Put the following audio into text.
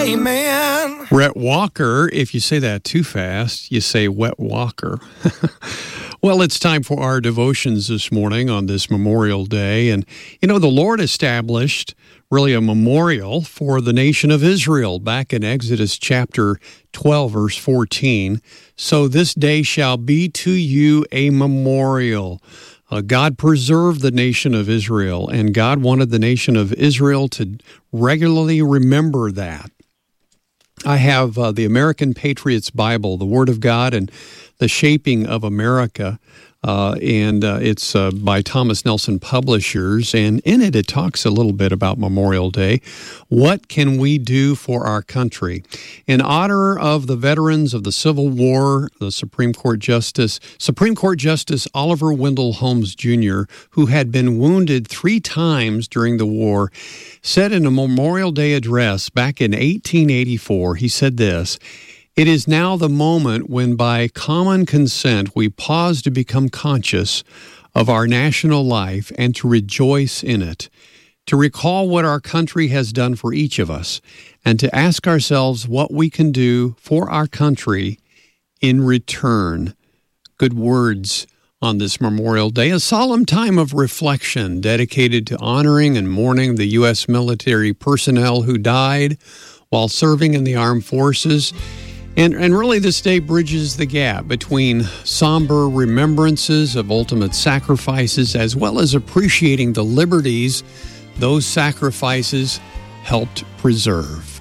Amen. Rhett Walker, if you say that too fast, you say Wet Walker. Well, it's time for our devotions this morning on this Memorial Day. And, the Lord established really a memorial for the nation of Israel back in Exodus chapter 12, verse 14. So this day shall be to you a memorial. God preserved the nation of Israel, and God wanted the nation of Israel to regularly remember that. I have the American Patriots Bible, the Word of God, and the Shaping of America, and it's by Thomas Nelson Publishers, and in it talks a little bit about Memorial Day. What can we do for our country? In honor of the veterans of the Civil War, the Supreme Court Justice Oliver Wendell Holmes Jr., who had been wounded 3 times during the war, said in a Memorial Day address back in 1884, he said this: "It is now the moment when by common consent we pause to become conscious of our national life and to rejoice in it, to recall what our country has done for each of us, and to ask ourselves what we can do for our country in return." Good words on this Memorial Day, a solemn time of reflection dedicated to honoring and mourning the U.S. military personnel who died while serving in the armed forces. And really this day bridges the gap between somber remembrances of ultimate sacrifices as well as appreciating the liberties those sacrifices helped preserve.